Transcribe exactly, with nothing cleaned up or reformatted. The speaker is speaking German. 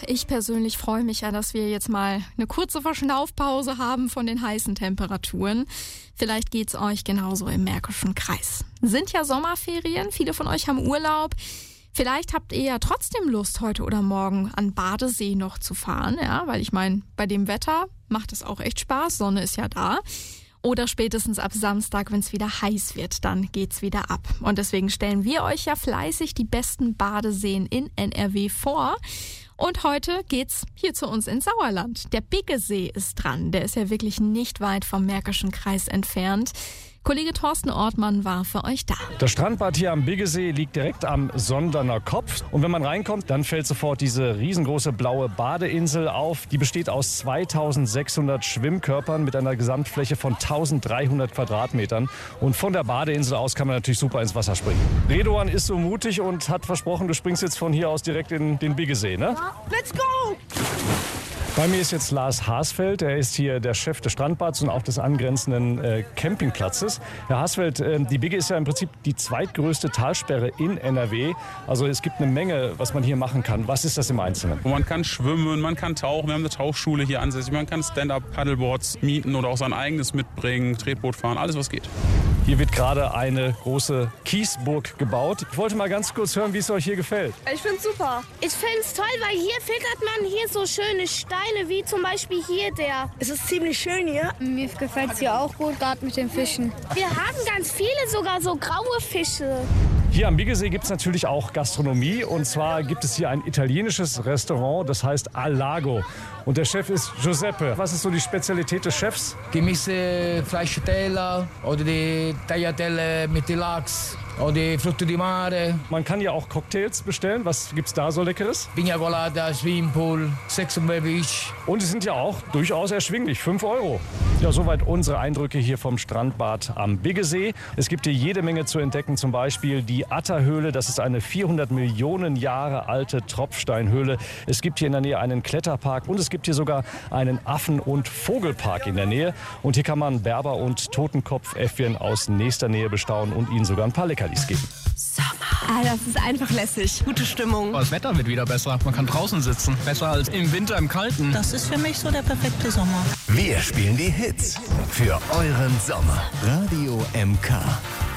Ich persönlich freue mich ja, dass wir jetzt mal eine kurze Verschnaufpause haben von den heißen Temperaturen. Vielleicht geht's euch genauso im Märkischen Kreis. Sind ja Sommerferien, viele von euch haben Urlaub. Vielleicht habt ihr ja trotzdem Lust, heute oder morgen an Badesee noch zu fahren, ja, weil ich meine, bei dem Wetter macht es auch echt Spaß, Sonne ist ja da. Oder spätestens ab Samstag, wenn es wieder heiß wird, dann geht's wieder ab. Und deswegen stellen wir euch ja fleißig die besten Badeseen in N R W vor. Und heute geht's hier zu uns ins Sauerland. Der Biggesee ist dran. Der ist ja wirklich nicht weit vom Märkischen Kreis entfernt. Kollege Thorsten Ortmann war für euch da. Das Strandbad hier am Biggesee liegt direkt am Sonderner Kopf. Und wenn man reinkommt, dann fällt sofort diese riesengroße blaue Badeinsel auf. Die besteht aus zweitausendsechshundert Schwimmkörpern mit einer Gesamtfläche von tausenddreihundert Quadratmetern. Und von der Badeinsel aus kann man natürlich super ins Wasser springen. Redoan ist so mutig und hat versprochen, du springst jetzt von hier aus direkt in den Biggesee, ne? Let's go! Bei mir ist jetzt Lars Hasfeld, er ist hier der Chef des Strandbads und auch des angrenzenden äh, Campingplatzes. Herr Hasfeld, äh, die Bigge ist ja im Prinzip die zweitgrößte Talsperre in N R W. Also es gibt eine Menge, was man hier machen kann. Was ist das im Einzelnen? Man kann schwimmen, man kann tauchen, wir haben eine Tauchschule hier ansässig, man kann Stand-Up-Paddleboards mieten oder auch sein eigenes mitbringen, Tretboot fahren, alles was geht. Hier wird gerade eine große Kiesburg gebaut. Ich wollte mal ganz kurz hören, wie es euch hier gefällt. Ich find's super. Ich find's toll, weil hier filtert man hier so schöne Steine, wie zum Beispiel hier der. Es ist ziemlich schön hier. Mir gefällt's hier auch gut, gerade mit den Fischen. Wir haben ganz viele, sogar so graue Fische. Hier am Biggesee gibt es natürlich auch Gastronomie. Und zwar gibt es hier ein italienisches Restaurant, das heißt Al Lago. Und der Chef ist Giuseppe. Was ist so die Spezialität des Chefs? Gemische Fleischteller oder die Tagliatelle mit Lachs oder die Früchte di Mare. Man kann ja auch Cocktails bestellen. Was gibt's da so Leckeres? Pina Colada, Swimmingpool, Sex and Beach. Und die sind ja auch durchaus erschwinglich. fünf Euro. Ja, soweit unsere Eindrücke hier vom Strandbad am Biggesee. Es gibt hier jede Menge zu entdecken. Zum Beispiel die Atta-Höhle. Das ist eine vierhundert Millionen Jahre alte Tropfsteinhöhle. Es gibt hier in der Nähe einen Kletterpark und es gibt hier sogar einen Affen- und Vogelpark in der Nähe. Und hier kann man Berber- und Totenkopfäffchen aus nächster Nähe bestaunen und ihnen sogar ein paar Leckerlis geben. Ah, das ist einfach lässig. Gute Stimmung. Das Wetter wird wieder besser. Man kann draußen sitzen. Besser als im Winter im Kalten. Das ist für mich so der perfekte Sommer. Wir spielen die Hits für euren Sommer. Radio M K.